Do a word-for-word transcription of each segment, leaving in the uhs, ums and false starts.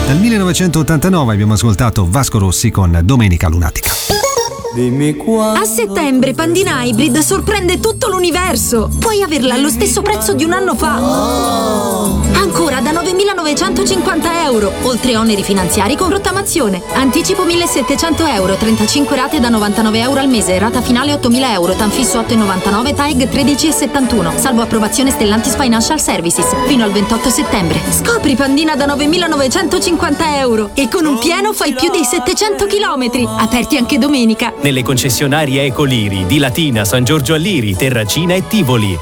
Dal millenovecentottantanove abbiamo ascoltato Vasco Rossi con Domenica Lunatica. Dimmi quando. A settembre Pandina Hybrid sorprende tutto l'universo. Puoi averla allo stesso prezzo di un anno fa. Oh. Ancora da novemilanovecentocinquanta euro, oltre oneri finanziari con rottamazione. Anticipo millesettecento euro, trentacinque rate da novantanove euro al mese, rata finale ottomila euro, Tanfisso otto virgola novantanove, T A E G tredici virgola settantuno, salvo approvazione Stellantis Financial Services, fino al ventotto settembre. Scopri Pandina da novemilanovecentocinquanta euro e con un pieno fai più di settecento chilometri, aperti anche domenica. Nelle concessionarie Ecoliri di Latina, San Giorgio Alliri, Terracina e Tivoli.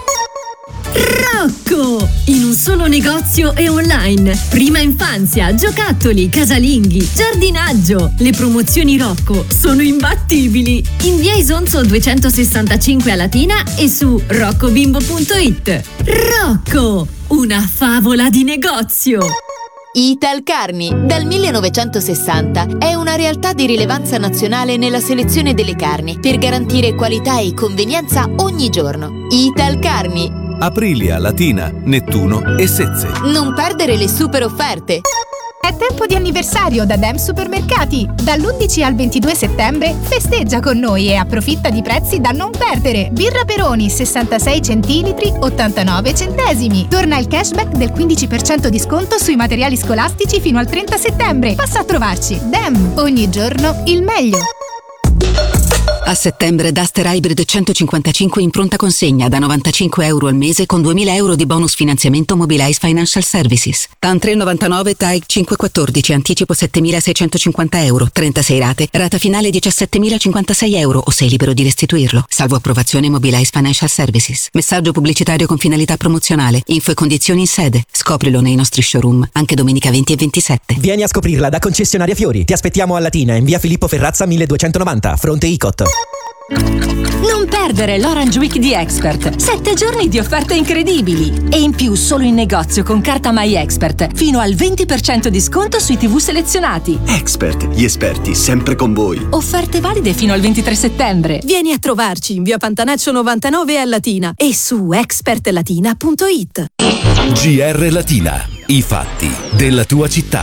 Rocco! In un solo negozio e online. Prima infanzia, giocattoli, casalinghi, giardinaggio. Le promozioni Rocco sono imbattibili. In via Isonzo duecentosessantacinque a Latina e su roccobimbo punto it. Rocco! Una favola di negozio. Italcarni, dal millenovecentosessanta, è una realtà di rilevanza nazionale nella selezione delle carni per garantire qualità e convenienza ogni giorno. Italcarni. Aprilia, Latina, Nettuno e Sezze. Non perdere le super offerte. È tempo di anniversario da Dem Supermercati. Dall'undici al ventidue settembre festeggia con noi e approfitta di prezzi da non perdere. Birra Peroni sessantasei centilitri ottantanove centesimi. Torna il cashback del quindici per cento di sconto sui materiali scolastici fino al trenta settembre. Passa a trovarci. Dem, ogni giorno il meglio. A settembre Duster Hybrid centocinquantacinque in pronta consegna da novantacinque euro al mese con duemila euro di bonus finanziamento Mobilize Financial Services. T A N tre virgola novantanove, T A E G cinque virgola quattordici, anticipo settemilaseicentocinquanta euro, trentasei rate, rata finale diciassettemilacinquantasei euro o sei libero di restituirlo. Salvo approvazione Mobilize Financial Services. Messaggio pubblicitario con finalità promozionale. Info e condizioni in sede. Scoprilo nei nostri showroom, anche domenica venti e ventisette. Vieni a scoprirla da Concessionaria Fiori. Ti aspettiamo a Latina in via Filippo Ferrazza milleduecentonovanta, fronte Icot. Non perdere l'Orange Week di Expert. Sette giorni di offerte incredibili. E in più solo in negozio con carta My Expert. Fino al venti per cento di sconto sui tivù selezionati. Expert, gli esperti sempre con voi. Offerte valide fino al ventitré settembre. Vieni a trovarci in via Pantanaccio novantanove a Latina e su expert latina punto it. G R Latina. I fatti della tua città.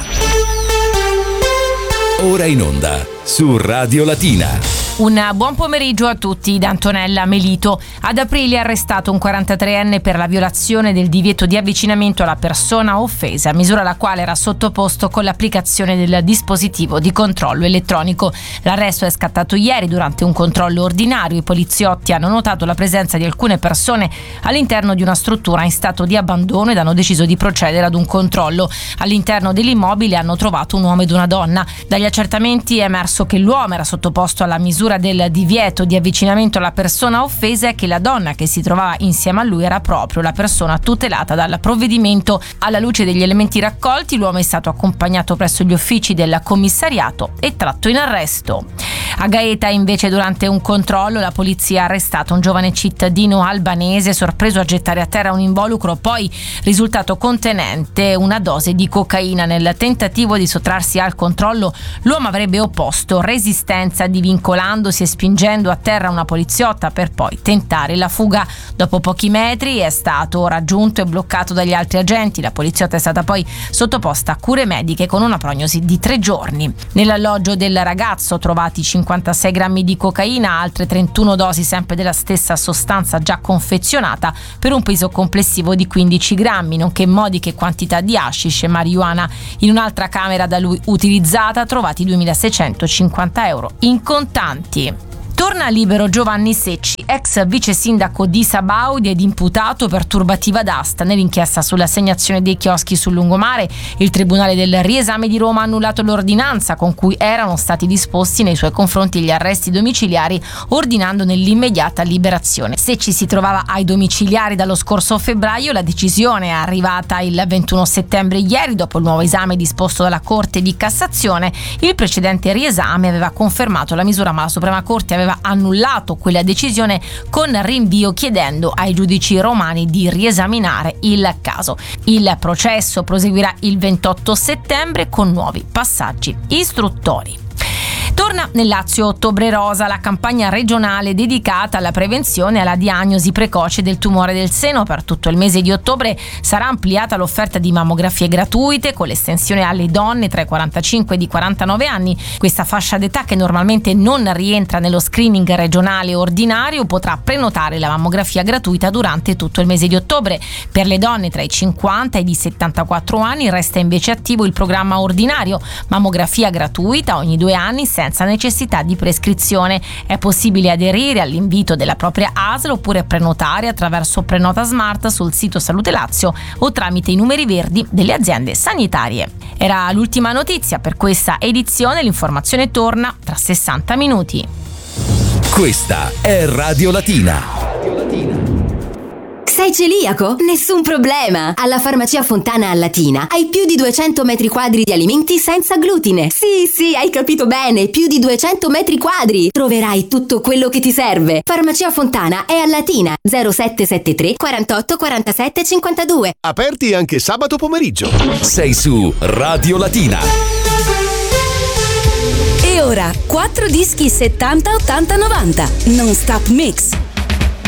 Ora in onda su Radio Latina. Un buon pomeriggio a tutti da Antonella Melito. Ad aprile è arrestato un quarantatreenne per la violazione del divieto di avvicinamento alla persona offesa, misura alla quale era sottoposto con l'applicazione del dispositivo di controllo elettronico. L'arresto è scattato ieri durante un controllo ordinario. I poliziotti hanno notato la presenza di alcune persone all'interno di una struttura in stato di abbandono ed hanno deciso di procedere ad un controllo. All'interno dell'immobile hanno trovato un uomo ed una donna. Dagli accertamenti è emerso che l'uomo era sottoposto alla misura del divieto di avvicinamento alla persona offesa e che la donna che si trovava insieme a lui era proprio la persona tutelata dal provvedimento. Alla luce degli elementi raccolti, l'uomo è stato accompagnato presso gli uffici del commissariato e tratto in arresto. A Gaeta, invece, durante un controllo, la polizia ha arrestato un giovane cittadino albanese sorpreso a gettare a terra un involucro poi risultato contenente una dose di cocaina. Nel tentativo di sottrarsi al controllo, l'uomo avrebbe opposto resistenza, divincolandosi e spingendo a terra una poliziotta per poi tentare la fuga. Dopo pochi metri è stato raggiunto e bloccato dagli altri agenti. La poliziotta è stata poi sottoposta a cure mediche con una prognosi di tre giorni. Nell'alloggio del ragazzo trovati cinquantasei grammi di cocaina, altre trentuno dosi sempre della stessa sostanza già confezionata per un peso complessivo di quindici grammi, nonché modiche quantità di hashish e marijuana. In un'altra camera da lui utilizzata trovati duemilaseicentocinquanta euro in contanti. Torna libero Giovanni Secci, ex vice sindaco di Sabaudi ed imputato per turbativa d'asta nell'inchiesta sull'assegnazione dei chioschi sul lungomare. Il Tribunale del Riesame di Roma ha annullato l'ordinanza con cui erano stati disposti nei suoi confronti gli arresti domiciliari, ordinando nell'immediata liberazione. Secci si trovava ai domiciliari dallo scorso febbraio. La decisione è arrivata il ventuno settembre ieri, dopo il nuovo esame disposto dalla Corte di Cassazione. Il precedente riesame aveva confermato la misura, ma la Suprema Corte aveva annullato quella decisione con rinvio, chiedendo ai giudici romani di riesaminare il caso. Il processo proseguirà il ventotto settembre con nuovi passaggi istruttori. Torna nel Lazio Ottobre Rosa, la campagna regionale dedicata alla prevenzione e alla diagnosi precoce del tumore del seno. Per tutto il mese di ottobre sarà ampliata l'offerta di mammografie gratuite, con l'estensione alle donne tra i quarantacinque e i quarantanove anni. Questa fascia d'età, che normalmente non rientra nello screening regionale ordinario, potrà prenotare la mammografia gratuita durante tutto il mese di ottobre. Per le donne tra i cinquanta e i settantaquattro anni resta invece attivo il programma ordinario, mammografia gratuita ogni due anni senza necessità di prescrizione. È possibile aderire all'invito della propria A S L oppure prenotare attraverso Prenota Smart sul sito Salute Lazio o tramite i numeri verdi delle aziende sanitarie. Era l'ultima notizia per questa edizione, l'informazione torna tra sessanta minuti. Questa è Radio Latina. Sei celiaco? Nessun problema! Alla Farmacia Fontana a Latina hai più di duecento metri quadri di alimenti senza glutine. Sì, sì, hai capito bene, più di duecento metri quadri! Troverai tutto quello che ti serve. Farmacia Fontana è a Latina, zero sette sette tre quarantotto quarantasette cinquantadue. Aperti anche sabato pomeriggio. Sei su Radio Latina. E ora, quattro dischi settanta ottanta novanta. Non Stop Mix.